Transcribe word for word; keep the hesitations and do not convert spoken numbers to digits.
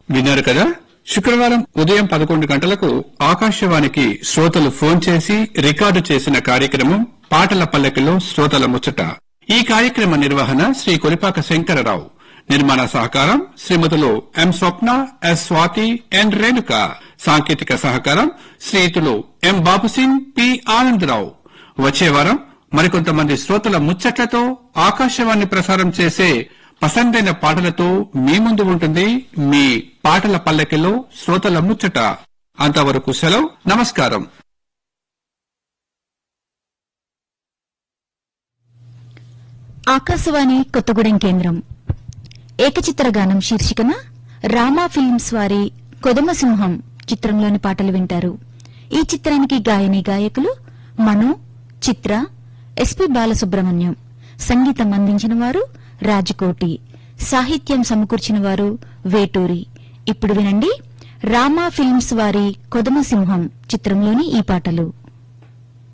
విన్నారు కదా. శుక్రవారం ఉదయం పదకొండు గంటలకు ఆకాశవాణికి శ్రోతలు ఫోన్ చేసి రికార్డు చేసిన కార్యక్రమం పాటల పల్లకిలో శ్రోతల ముచ్చట. ఈ కార్యక్రమ నిర్వహణ శ్రీ కొలిపాక శంకరరావు. నిర్మాణ సహకారం శ్రీమతులు ఎం స్వప్న, ఎస్ స్వాతి, ఎన్ రేణుక. సాంకేతిక సహకారం శ్రీయుతులు ఎం బాబుసింగ్, పి ఆనందరావు. వచ్చే వారం మరికొంతమంది శ్రోతల ముచ్చట్లతో ఆకాశవాణి ప్రసారం చేసే పసందైన పాటలతో మీ ముందు ఉంటుంది మీ పాటల పల్లకిలో శ్రోతల ముచ్చట. అంతవరకు సెలవు, నమస్కారం. ఆకాశవాణి కొత్తగూడెం కేంద్రం ఏకచిత్రగానం శీర్షికన రామా ఫిల్మ్స్ వారి కొదమసింహం చిత్రంలోని పాటలు వింటారు. ఈ చిత్రానికి గాయని గాయకులు మను, చిత్ర, ఎస్పి బాలసుబ్రహ్మణ్యం. సంగీతం అందించిన వారు రాజకోటి. సాహిత్యం సమకూర్చిన వారు వేటూరి. ఇప్పుడు వినండి రామా ఫిల్మ్స్ వారి కొదమసింహం చిత్రంలోని ఈ పాటలు.